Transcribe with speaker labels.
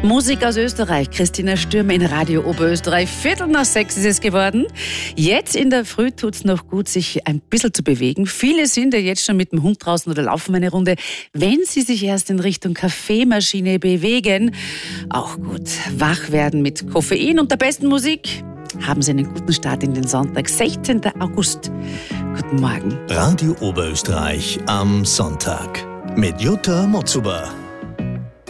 Speaker 1: Musik aus Österreich. Christina Stürmer in Radio Oberösterreich. 5:45 ist es geworden. Jetzt in der Früh tut's noch gut, sich ein bisschen zu bewegen. Viele sind ja jetzt schon mit dem Hund draußen oder laufen eine Runde. Wenn sie sich erst in Richtung Kaffeemaschine bewegen, auch gut. Wach werden mit Koffein und der besten Musik. Haben Sie einen guten Start in den Sonntag, 16. August. Guten Morgen.
Speaker 2: Radio Oberösterreich am Sonntag mit Jutta Motzuber.